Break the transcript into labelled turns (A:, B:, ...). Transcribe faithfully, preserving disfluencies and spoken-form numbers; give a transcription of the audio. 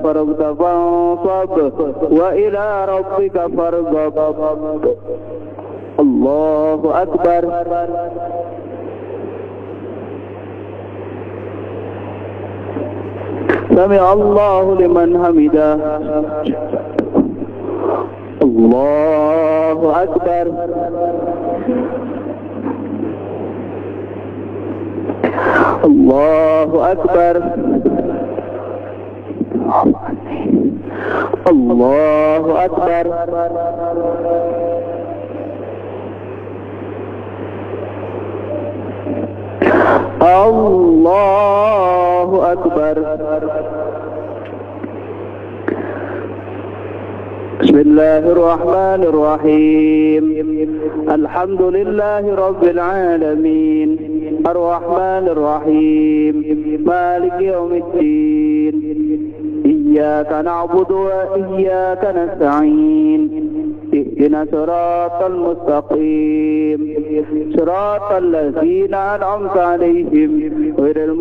A: فرغت فانصب وإلى ربك فارغب. الله أكبر. سمع الله لمن حمده. الله أكبر. الله أكبر. الله أكبر. الله أكبر. بسم الله الرحمن الرحيم. الحمد لله رب العالمين الرحمن الرحيم مالك يوم الدين. إياك نعبد وإياك نستعين. اهدنا صراط المستقيم صراط الذين أنعمت عليهم غير